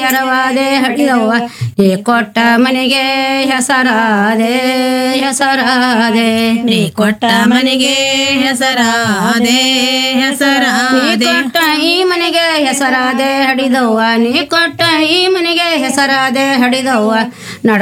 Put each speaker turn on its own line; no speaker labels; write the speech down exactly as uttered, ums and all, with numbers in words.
ನೆರವಾದೆ ಹಡಿದವ್ವ ನೀ ಕೊಟ್ಟ ಮನೆಗೆ ಹೆಸರಾದೆ ಹೆಸರಾದೆ
ನೀ ಕೊಟ್ಟ ಮನೆಗೆ ಹೆಸರಾದೆ ಹೆಸರಾದೆ
ಕೊಟ್ಟ ಈ ಮನೆಗೆ ಹೆಸರಾದೆ ಹಡಿದವ್ವ ನೀ ಕೊಟ್ಟ ಈ ಮನೆಗೆ ಹೆಸರಾದೆ ಹಡಿದವ್ವ ನಡ